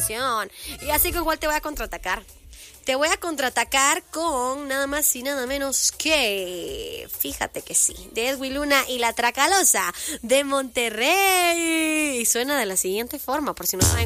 canción. Y así que igual te voy a contraatacar. Te voy a contraatacar con nada más y nada menos que... Fíjate que sí, de Edwin Luna y La Tracalosa de Monterrey. Y suena de la siguiente forma, por si no saben